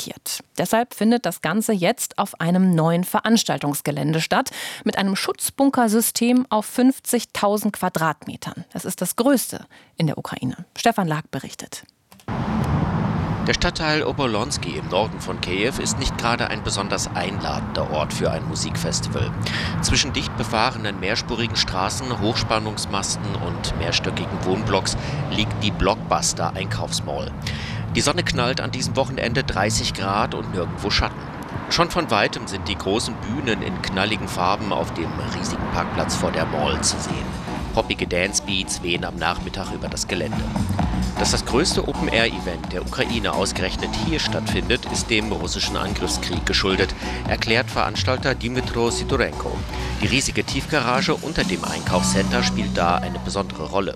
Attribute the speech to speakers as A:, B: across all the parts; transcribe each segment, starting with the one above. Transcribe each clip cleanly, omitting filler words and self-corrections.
A: blockiert. Deshalb findet das Ganze jetzt auf einem neuen Veranstaltungsgelände statt, mit einem Schutzbunkersystem auf 50.000 Quadratmetern. Das ist das größte in der Ukraine. Stefan Lag berichtet.
B: Der Stadtteil Obolonsky im Norden von Kiew ist nicht gerade ein besonders einladender Ort für ein Musikfestival. Zwischen dicht befahrenen mehrspurigen Straßen, Hochspannungsmasten und mehrstöckigen Wohnblocks liegt die Blockbuster-Einkaufsmall. Die Sonne knallt an diesem Wochenende 30 Grad und nirgendwo Schatten. Schon von Weitem sind die großen Bühnen in knalligen Farben auf dem riesigen Parkplatz vor der Mall zu sehen. Poppige Dancebeats wehen am Nachmittag über das Gelände. Dass das größte Open-Air-Event der Ukraine ausgerechnet hier stattfindet, ist dem russischen Angriffskrieg geschuldet, erklärt Veranstalter Dmytro Sidorenko. Die riesige Tiefgarage unter dem Einkaufscenter spielt da eine besondere Rolle.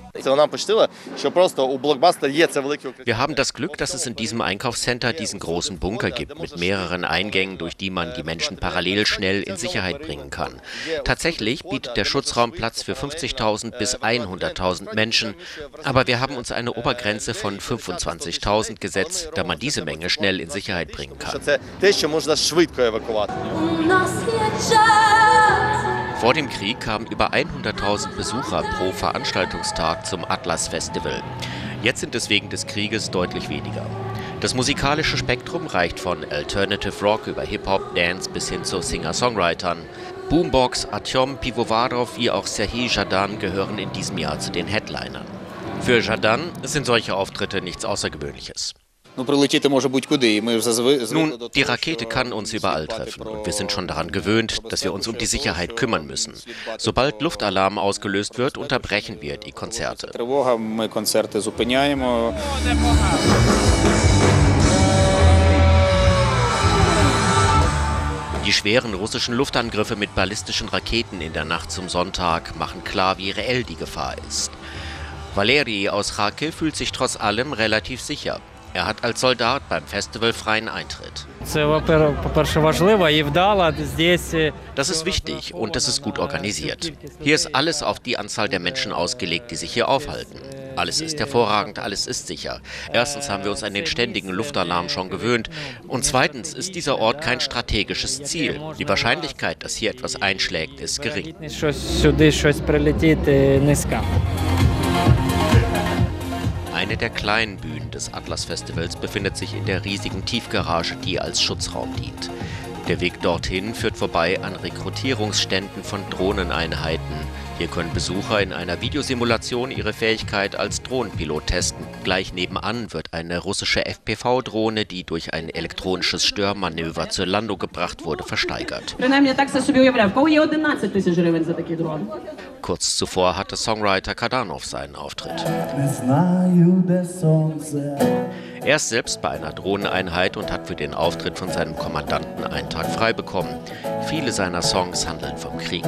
B: Wir haben das Glück, dass es in diesem Einkaufscenter diesen großen Bunker gibt, mit mehreren Eingängen, durch die man die Menschen parallel schnell in Sicherheit bringen kann. Tatsächlich bietet der Schutzraum Platz für 50.000 bis 100.000 Menschen, aber wir haben uns eine Obergrenze von 25.000 gesetzt, da man diese Menge schnell in Sicherheit bringen kann. Vor dem Krieg kamen über 100.000 Besucher pro Veranstaltungstag zum Atlas Festival. Jetzt sind es wegen des Krieges deutlich weniger. Das musikalische Spektrum reicht von Alternative Rock über Hip-Hop, Dance bis hin zu Singer-Songwritern. Boombox, Artyom Pivovarov wie auch Serhij Zhadan gehören in diesem Jahr zu den Headlinern. Für Zhadan sind solche Auftritte nichts Außergewöhnliches. Nun, die Rakete kann uns überall treffen und wir sind schon daran gewöhnt, dass wir uns um die Sicherheit kümmern müssen. Sobald Luftalarm ausgelöst wird, unterbrechen wir die Konzerte. Die schweren russischen Luftangriffe mit ballistischen Raketen in der Nacht zum Sonntag machen klar, wie reell die Gefahr ist. Valeri aus Kharkiv fühlt sich trotz allem relativ sicher. Er hat als Soldat beim Festival freien Eintritt. Das ist wichtig und es ist gut organisiert. Hier ist alles auf die Anzahl der Menschen ausgelegt, die sich hier aufhalten. Alles ist hervorragend, alles ist sicher. Erstens haben wir uns an den ständigen Luftalarm schon gewöhnt. Und zweitens ist dieser Ort kein strategisches Ziel. Die Wahrscheinlichkeit, dass hier etwas einschlägt, ist gering. Eine der kleinen Bühnen des Atlas-Festivals befindet sich in der riesigen Tiefgarage, die als Schutzraum dient. Der Weg dorthin führt vorbei an Rekrutierungsständen von Drohneneinheiten. Hier können Besucher in einer Videosimulation ihre Fähigkeit als Drohnenpilot testen. Gleich nebenan wird eine russische FPV-Drohne, die durch ein elektronisches Störmanöver zur Landung gebracht wurde, versteigert. Kurz zuvor hatte Songwriter Kadanov seinen Auftritt. Er ist selbst bei einer Drohneneinheit und hat für den Auftritt von seinem Kommandanten einen Tag frei bekommen. Viele seiner Songs handeln vom Krieg.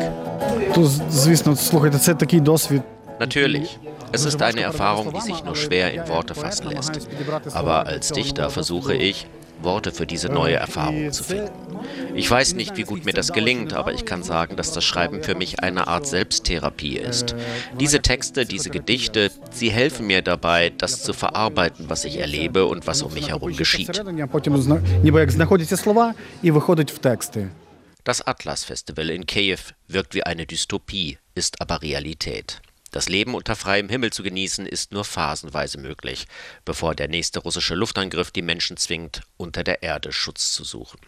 B: Natürlich. Es ist eine Erfahrung, die sich nur schwer in Worte fassen lässt. Aber als Dichter versuche ich, Worte für diese neue Erfahrung zu finden. Ich weiß nicht, wie gut mir das gelingt, aber ich kann sagen, dass das Schreiben für mich eine Art Selbsttherapie ist. Diese Texte, diese Gedichte, sie helfen mir dabei, das zu verarbeiten, was ich erlebe und was um mich herum geschieht. Das Atlas-Festival in Kiew wirkt wie eine Dystopie, ist aber Realität. Das Leben unter freiem Himmel zu genießen, ist nur phasenweise möglich, bevor der nächste russische Luftangriff die Menschen zwingt, unter der Erde Schutz zu suchen.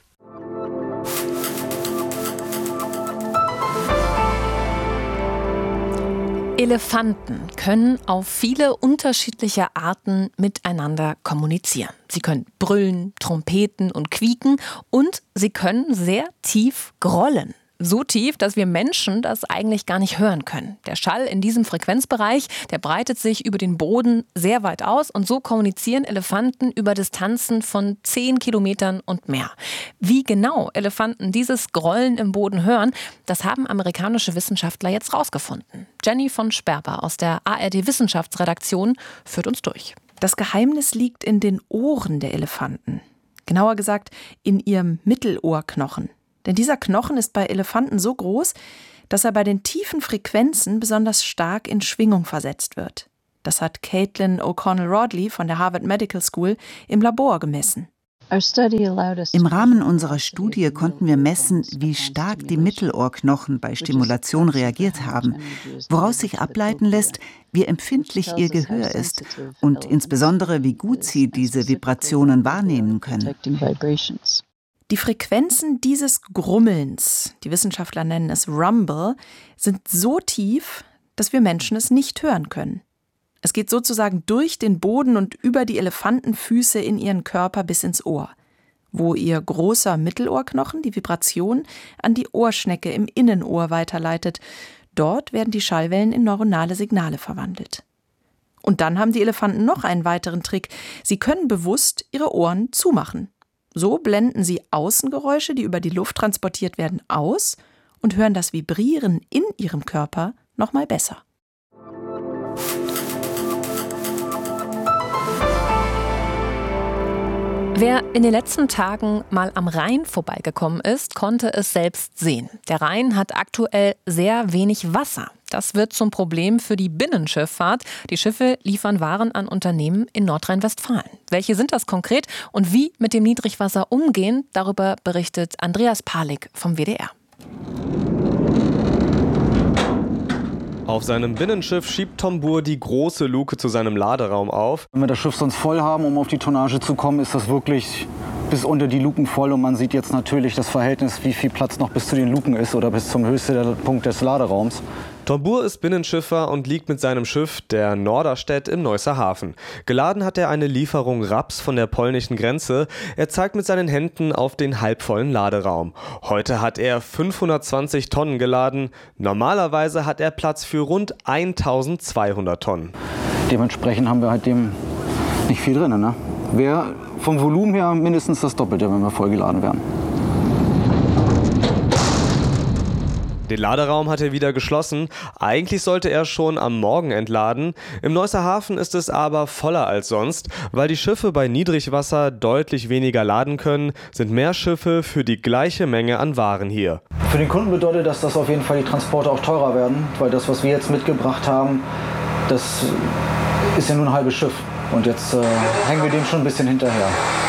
A: Elefanten können auf viele unterschiedliche Arten miteinander kommunizieren. Sie können brüllen, trompeten und quieken und sie können sehr tief grollen. So tief, dass wir Menschen das eigentlich gar nicht hören können. Der Schall in diesem Frequenzbereich, der breitet sich über den Boden sehr weit aus und so kommunizieren Elefanten über Distanzen von 10 Kilometern und mehr. Wie genau Elefanten dieses Grollen im Boden hören, das haben amerikanische Wissenschaftler jetzt rausgefunden. Jenny von Sperber aus der ARD-Wissenschaftsredaktion führt uns durch.
C: Das Geheimnis liegt in den Ohren der Elefanten. Genauer gesagt in ihrem Mittelohrknochen. Denn dieser Knochen ist bei Elefanten so groß, dass er bei den tiefen Frequenzen besonders stark in Schwingung versetzt wird. Das hat Caitlin O'Connell-Rodley von der Harvard Medical School im Labor gemessen.
D: Im Rahmen unserer Studie konnten wir messen, wie stark die Mittelohrknochen bei Stimulation reagiert haben, woraus sich ableiten lässt, wie empfindlich ihr Gehör ist und insbesondere, wie gut sie diese Vibrationen wahrnehmen können.
C: Die Frequenzen dieses Grummelns, die Wissenschaftler nennen es Rumble, sind so tief, dass wir Menschen es nicht hören können. Es geht sozusagen durch den Boden und über die Elefantenfüße in ihren Körper bis ins Ohr, wo ihr großer Mittelohrknochen die Vibration an die Ohrschnecke im Innenohr weiterleitet. Dort werden die Schallwellen in neuronale Signale verwandelt. Und dann haben die Elefanten noch einen weiteren Trick. Sie können bewusst ihre Ohren zumachen. So blenden sie Außengeräusche, die über die Luft transportiert werden, aus und hören das Vibrieren in ihrem Körper noch mal besser.
A: Wer in den letzten Tagen mal am Rhein vorbeigekommen ist, konnte es selbst sehen. Der Rhein hat aktuell sehr wenig Wasser. Das wird zum Problem für die Binnenschifffahrt. Die Schiffe liefern Waren an Unternehmen in Nordrhein-Westfalen. Welche sind das konkret und wie mit dem Niedrigwasser umgehen? Darüber berichtet Andreas Palik vom WDR.
E: Auf seinem Binnenschiff schiebt Tom Buhr die große Luke zu seinem Laderaum auf.
F: Wenn wir das Schiff sonst voll haben, um auf die Tonnage zu kommen, ist das wirklich bis unter die Luken voll. Und man sieht jetzt natürlich das Verhältnis, wie viel Platz noch bis zu den Luken ist oder bis zum höchsten Punkt des Laderaums.
E: Tom Buhr ist Binnenschiffer und liegt mit seinem Schiff, der Norderstedt, im Neusser Hafen. Geladen hat er eine Lieferung Raps von der polnischen Grenze. Er zeigt mit seinen Händen auf den halbvollen Laderaum. Heute hat er 520 Tonnen geladen. Normalerweise hat er Platz für rund 1200 Tonnen.
F: Dementsprechend haben wir halt dem nicht viel drin, ne? Wäre vom Volumen her mindestens das Doppelte, wenn wir vollgeladen wären.
E: Den Laderaum hat er wieder geschlossen. Eigentlich sollte er schon am Morgen entladen. Im Neusser Hafen ist es aber voller als sonst. Weil die Schiffe bei Niedrigwasser deutlich weniger laden können, sind mehr Schiffe für die gleiche Menge an Waren hier.
F: Für den Kunden bedeutet das, dass auf jeden Fall die Transporte auch teurer werden. Weil das, was wir jetzt mitgebracht haben, das ist ja nur ein halbes Schiff. Und jetzt hängen wir dem schon ein bisschen hinterher.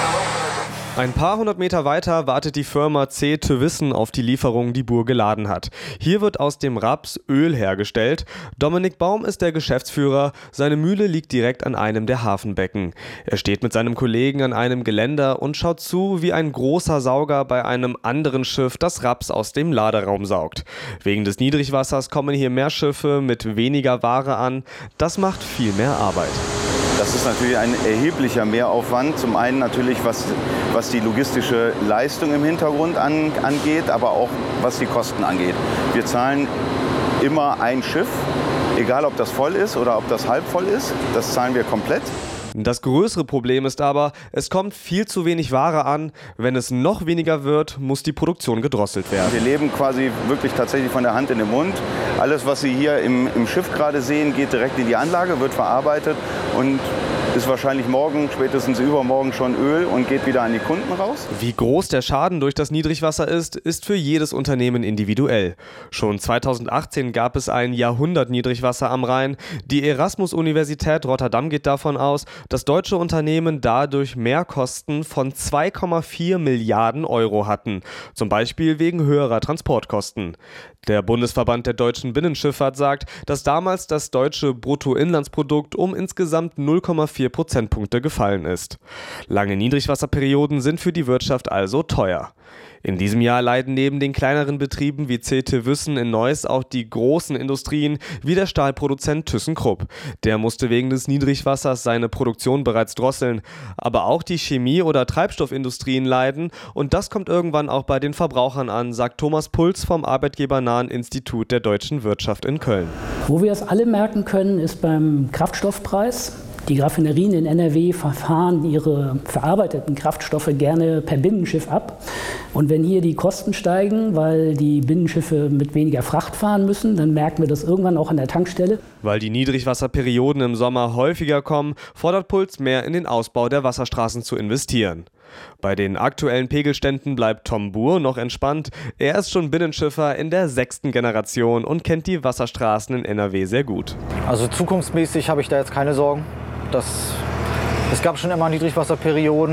E: Ein paar hundert Meter weiter wartet die Firma C.T. Wissen auf die Lieferung, die Buhr geladen hat. Hier wird aus dem Raps Öl hergestellt. Dominik Baum ist der Geschäftsführer. Seine Mühle liegt direkt an einem der Hafenbecken. Er steht mit seinem Kollegen an einem Geländer und schaut zu, wie ein großer Sauger bei einem anderen Schiff das Raps aus dem Laderaum saugt. Wegen des Niedrigwassers kommen hier mehr Schiffe mit weniger Ware an. Das macht viel mehr Arbeit.
G: Das ist natürlich ein erheblicher Mehraufwand. Zum einen natürlich, was die logistische Leistung im Hintergrund angeht, aber auch was die Kosten angeht. Wir zahlen immer ein Schiff, egal ob das voll ist oder ob das halb voll ist. Das zahlen wir komplett.
E: Das größere Problem ist aber, es kommt viel zu wenig Ware an. Wenn es noch weniger wird, muss die Produktion gedrosselt werden.
G: Wir leben quasi wirklich tatsächlich von der Hand in den Mund. Alles, was Sie hier im Schiff gerade sehen, geht direkt in die Anlage, wird verarbeitet und ist wahrscheinlich morgen, spätestens übermorgen schon Öl und geht wieder an die Kunden raus.
E: Wie groß der Schaden durch das Niedrigwasser ist für jedes Unternehmen individuell. Schon 2018 gab es ein Jahrhundert-Niedrigwasser am Rhein. Die Erasmus-Universität Rotterdam geht davon aus, dass deutsche Unternehmen dadurch Mehrkosten von 2,4 Milliarden Euro hatten. Zum Beispiel wegen höherer Transportkosten. Der Bundesverband der deutschen Binnenschifffahrt sagt, dass damals das deutsche Bruttoinlandsprodukt um insgesamt 0,4 Prozentpunkte gefallen ist. Lange Niedrigwasserperioden sind für die Wirtschaft also teuer. In diesem Jahr leiden neben den kleineren Betrieben wie C.T. Wissen in Neuss auch die großen Industrien wie der Stahlproduzent ThyssenKrupp. Der musste wegen des Niedrigwassers seine Produktion bereits drosseln. Aber auch die Chemie- oder Treibstoffindustrien leiden und das kommt irgendwann auch bei den Verbrauchern an, sagt Thomas Puls vom arbeitgebernahen Institut der deutschen Wirtschaft in Köln.
H: Wo wir es alle merken können, ist beim Kraftstoffpreis. Die Raffinerien in NRW verfahren ihre verarbeiteten Kraftstoffe gerne per Binnenschiff ab. Und wenn hier die Kosten steigen, weil die Binnenschiffe mit weniger Fracht fahren müssen, dann merken wir das irgendwann auch an der Tankstelle.
E: Weil die Niedrigwasserperioden im Sommer häufiger kommen, fordert Puls mehr in den Ausbau der Wasserstraßen zu investieren. Bei den aktuellen Pegelständen bleibt Tom Buhr noch entspannt. Er ist schon Binnenschiffer in der 6. Generation und kennt die Wasserstraßen in NRW sehr gut.
F: Also zukunftsmäßig habe ich da jetzt keine Sorgen. Es gab schon immer Niedrigwasserperioden,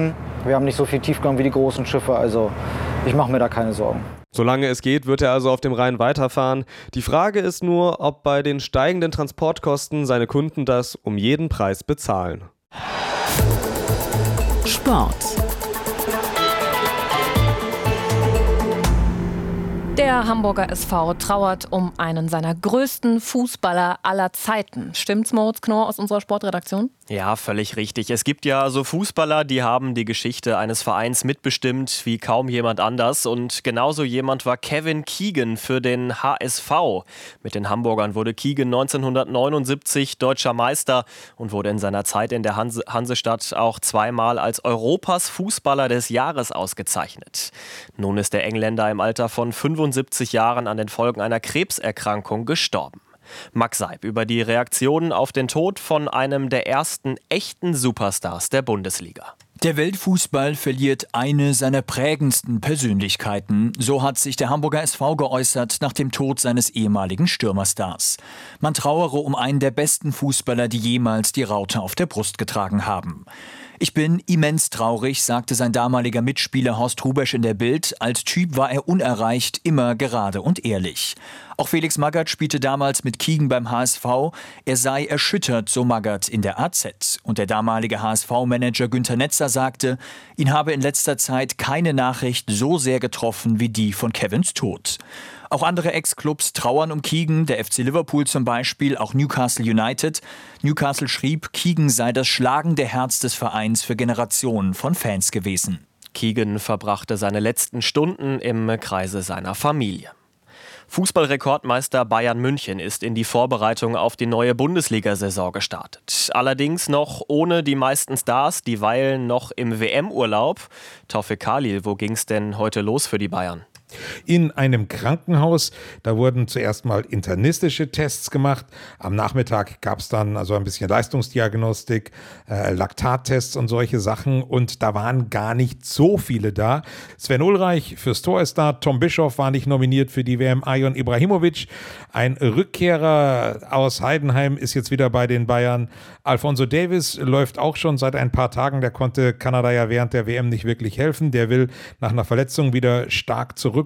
F: Wir haben nicht so viel Tiefgang wie die großen Schiffe, also ich mache mir da keine Sorgen.
E: Solange es geht, wird er also auf dem Rhein weiterfahren. Die Frage ist nur, ob bei den steigenden Transportkosten seine Kunden das um jeden Preis bezahlen.
I: Sport.
A: Der Hamburger SV trauert um einen seiner größten Fußballer aller Zeiten. Stimmt's, Moritz Knorr aus unserer Sportredaktion?
J: Ja, völlig richtig. Es gibt ja so Fußballer, die haben die Geschichte eines Vereins mitbestimmt wie kaum jemand anders. Und genauso jemand war Kevin Keegan für den HSV. Mit den Hamburgern wurde Keegan 1979 deutscher Meister und wurde in seiner Zeit in der Hansestadt auch zweimal als Europas Fußballer des Jahres ausgezeichnet. Nun ist der Engländer im Alter von 75 Jahren an den Folgen einer Krebserkrankung gestorben. Max Seib über die Reaktionen auf den Tod von einem der ersten echten Superstars der Bundesliga.
K: Der Weltfußball verliert eine seiner prägendsten Persönlichkeiten. So hat sich der Hamburger SV geäußert nach dem Tod seines ehemaligen Stürmerstars. Man trauere um einen der besten Fußballer, die jemals die Raute auf der Brust getragen haben. Ich bin immens traurig, sagte sein damaliger Mitspieler Horst Hrubesch in der Bild. Als Typ war er unerreicht, immer gerade und ehrlich. Auch Felix Magath spielte damals mit Keegan beim HSV. Er sei erschüttert, so Magath in der AZ. Und der damalige HSV-Manager Günter Netzer sagte, ihn habe in letzter Zeit keine Nachricht so sehr getroffen wie die von Kevins Tod. Auch andere Ex-Clubs trauern um Keegan, der FC Liverpool zum Beispiel, auch Newcastle United. Newcastle schrieb, Keegan sei das schlagende Herz des Vereins für Generationen von Fans gewesen.
J: Keegan verbrachte seine letzten Stunden im Kreise seiner Familie. Fußballrekordmeister Bayern München ist in die Vorbereitung auf die neue Bundesliga-Saison gestartet. Allerdings noch ohne die meisten Stars, die weilen noch im WM-Urlaub. Taufik Khalil, wo ging's denn heute los für die Bayern?
L: In einem Krankenhaus. Da wurden zuerst mal internistische Tests gemacht. Am Nachmittag gab es dann also ein bisschen Leistungsdiagnostik, Laktattests und solche Sachen. Und da waren gar nicht so viele da. Sven Ulreich fürs Tor ist da. Tom Bischoff war nicht nominiert für die WM. Ajon Ibrahimovic, ein Rückkehrer aus Heidenheim, ist jetzt wieder bei den Bayern. Alphonso Davies läuft auch schon seit ein paar Tagen. Der konnte Kanada ja während der WM nicht wirklich helfen. Der will nach einer Verletzung wieder stark zurückkommen.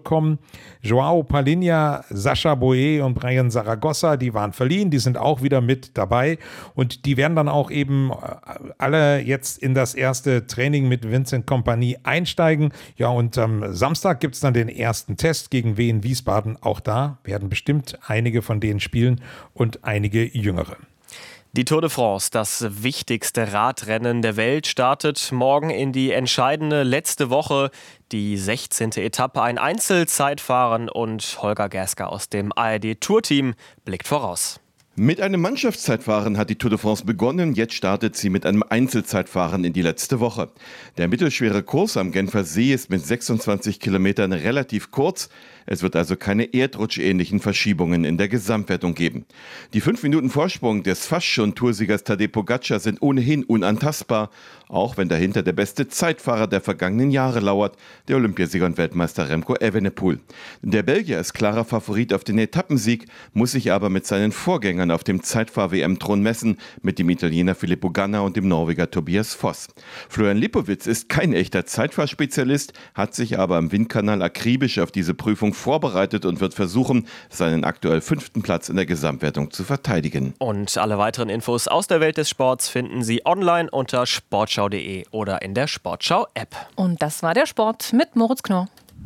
L: Joao Palinha, Sascha Boye und Brian Zaragoza, die waren verliehen, die sind auch wieder mit dabei und die werden dann auch eben alle jetzt in das erste Training mit Vincent Kompany einsteigen. Ja, und am Samstag gibt es dann den ersten Test gegen Wien Wiesbaden. Auch da werden bestimmt einige von denen spielen und einige Jüngere.
J: Die Tour de France, das wichtigste Radrennen der Welt, startet morgen in die entscheidende letzte Woche. Die 16. Etappe, ein Einzelzeitfahren und Holger Gersker aus dem ARD-Tourteam blickt voraus.
M: Mit einem Mannschaftszeitfahren hat die Tour de France begonnen. Jetzt startet sie mit einem Einzelzeitfahren in die letzte Woche. Der mittelschwere Kurs am Genfer See ist mit 26 Kilometern relativ kurz. Es wird also keine erdrutschähnlichen Verschiebungen in der Gesamtwertung geben. Die 5 Minuten Vorsprung des fast schon Toursiegers Tadej Pogačar sind ohnehin unantastbar, auch wenn dahinter der beste Zeitfahrer der vergangenen Jahre lauert, der Olympiasieger und Weltmeister Remco Evenepoel. Der Belgier ist klarer Favorit auf den Etappensieg, muss sich aber mit seinen Vorgängern auf dem Zeitfahr-WM-Thron messen, mit dem Italiener Filippo Ganna und dem Norweger Tobias Foss. Florian Lipowitz ist kein echter Zeitfahrspezialist, hat sich aber im Windkanal akribisch auf diese Prüfung vorbereitet und wird versuchen, seinen aktuell 5. Platz in der Gesamtwertung zu verteidigen.
J: Und alle weiteren Infos aus der Welt des Sports finden Sie online unter sportschau.de oder in der Sportschau-App.
A: Und das war der Sport mit Moritz Knorr.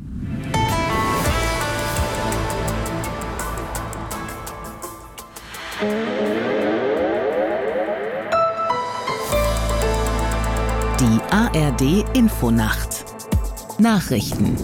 I: Die ARD-Infonacht. Nachrichten.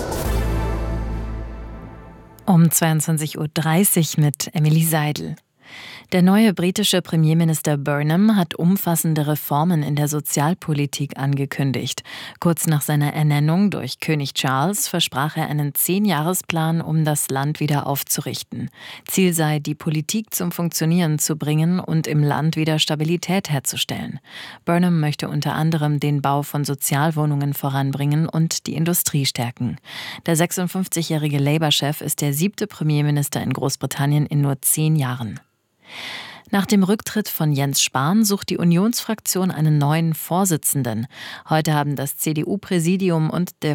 N: Um 22.30 Uhr mit Emily Seidel. Der neue britische Premierminister Burnham hat umfassende Reformen in der Sozialpolitik angekündigt. Kurz nach seiner Ernennung durch König Charles versprach er einen 10-Jahresplan, um das Land wieder aufzurichten. Ziel sei, die Politik zum Funktionieren zu bringen und im Land wieder Stabilität herzustellen. Burnham möchte unter anderem den Bau von Sozialwohnungen voranbringen und die Industrie stärken. Der 56-jährige Labour-Chef ist der 7. Premierminister in Großbritannien in nur 10 Jahren. Nach dem Rücktritt von Jens Spahn sucht die Unionsfraktion einen neuen Vorsitzenden. Heute haben das CDU-Präsidium und der